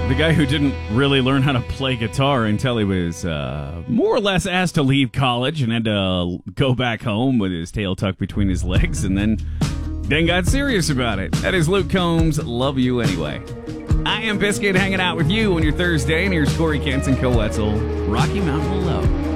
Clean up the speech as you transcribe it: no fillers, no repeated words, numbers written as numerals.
The guy who didn't really learn how to play guitar until he was more or less asked to leave college and had to go back home with his tail tucked between his legs and then got serious about it. That is Luke Combs, Love You Anyway. I am Biscuit hanging out with you on your Thursday, and here's Corey Kent and Co-Wetzel, Rocky Mountain Low.